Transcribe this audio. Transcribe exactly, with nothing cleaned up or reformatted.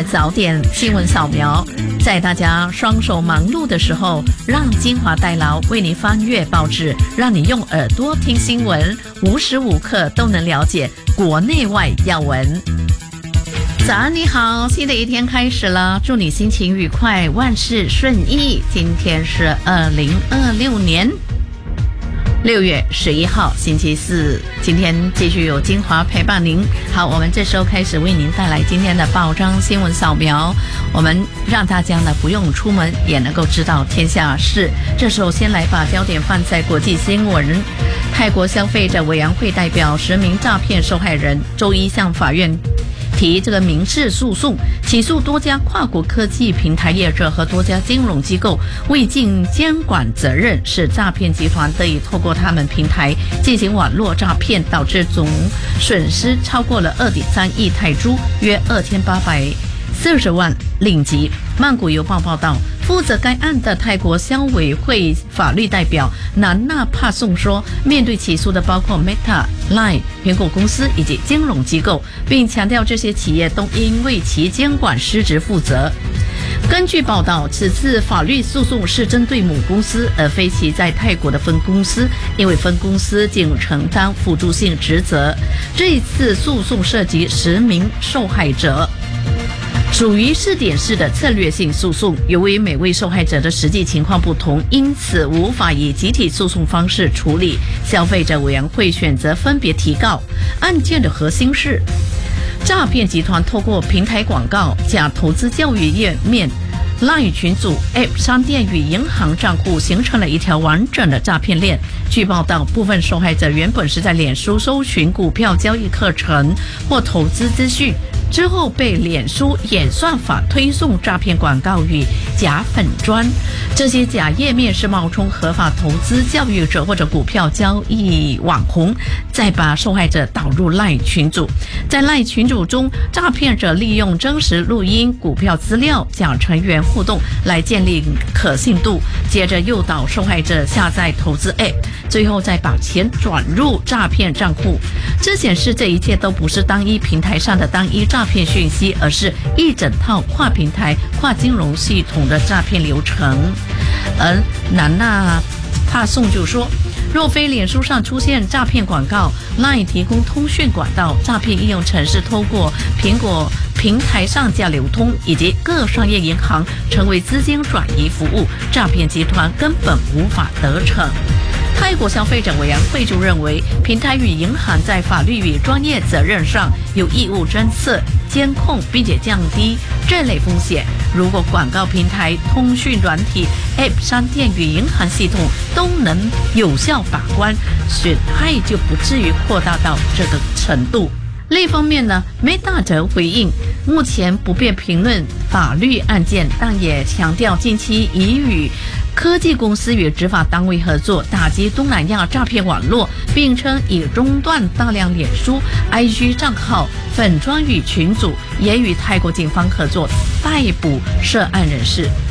早点新闻扫描，在大家双手忙碌的时候，让精华代劳为你翻阅报纸，让你用耳朵听新闻，无时无刻都能了解国内外要闻。早安，你好，新的一天开始了，祝你心情愉快，万事顺意。今天是二零二六年六月十一号，星期四。今天继续有精华陪伴您。好，我们这时候开始为您带来今天的报章新闻扫描。我们让大家呢不用出门也能够知道天下事。这时候先来把焦点放在国际新闻。泰国消费者委员会代表十名诈骗受害人周一向法院提这个民事诉讼，起诉多家跨国科技平台业者和多家金融机构未尽监管责任，使诈骗集团得以透过他们平台进行网络诈骗，导致总损失超过了 二点三亿泰铢，约二千八百四十万令吉。曼谷邮报报道，负责该案的泰国消委会法律代表南纳帕颂说，面对起诉的包括 Meta、Line、苹果公司以及金融机构，并强调这些企业都因为其监管失职负责。根据报道，此次法律诉讼是针对母公司，而非其在泰国的分公司，因为分公司仅承担辅助性职责。这一次诉讼涉及十名受害者，属于试点式的策略性诉讼，由于每位受害者的实际情况不同，因此无法以集体诉讼方式处理。消费者委员会选择分别提告。案件的核心是诈骗集团透过平台广告、假投资教育页面、LINE 群组、App 商店与银行账户形成了一条完整的诈骗链。据报道，部分受害者原本是在脸书搜寻股票交易课程或投资资讯，之后被脸书演算法推送诈骗广告与假粉专。这些假页面是冒充合法投资教育者或者股票交易网红，再把受害者导入 LINE 群组。在 LINE 群组中，诈骗者利用真实录音、股票资料、假成员互动来建立可信度，接着诱导受害者下载投资 App， 最后再把钱转入诈骗账户。这显示这一切都不是单一平台上的单一诈骗讯息，而是一整套跨平台、跨金融系统的诈骗流程。而南纳帕颂就说，若非脸书上出现诈骗广告， LINE 提供通讯管道，诈骗应用程式透过苹果平台上架流通，以及各商业银行成为资金转移服务，诈骗集团根本无法得逞。泰国消费者委员会就认为，平台与银行在法律与专业责任上有义务侦测、监控，并且降低这类风险。如果广告平台、通讯软体、App 商店与银行系统都能有效把关，损害就不至于扩大到这个程度。另一方面呢 ，Meta 则回应，目前不便评论法律案件，但也强调近期已与科技公司与执法单位合作，打击东南亚诈骗网络，并称已中断大量脸书、I G 账号、粉专与群组，也与泰国警方合作逮捕涉案人士。